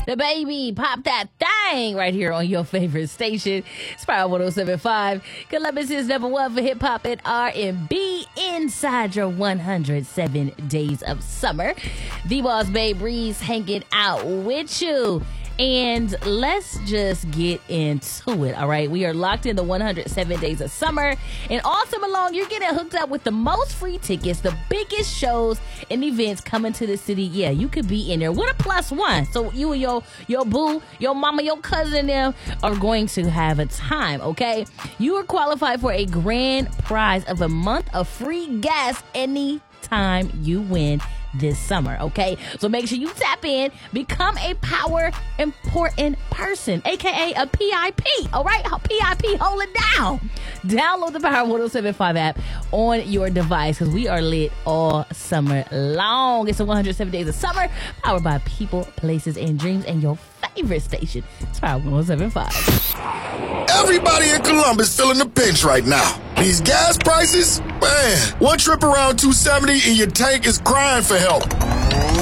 The baby, pop that thing right here on your favorite station. Spiral 107.5, Columbus's #1 for hip hop and R&B inside your 107 days of summer. The Boss Babe Breeze hanging out with you. And let's just get into it, all right? We are locked in the 107 days of summer. And all summer long, you're getting hooked up with the most free tickets, the biggest shows and events coming to the city. Yeah, you could be in there with a +1. So you and your boo, your mama, your cousin and them are going to have a time, okay? You are qualified for a grand prize of a month of free gas anytime you win this summer, okay? So make sure you tap in, become a power important person, aka a PIP, all right? PIP, hold it down. Download the Power 107.5 app on your device because we are lit all summer long. It's the 107 days of summer, powered by people, places, and dreams, and your favorite station. It's Power 107.5. Everybody in Columbus feeling the pinch right now. These gas prices, man, one trip around 270 and your tank is crying for help.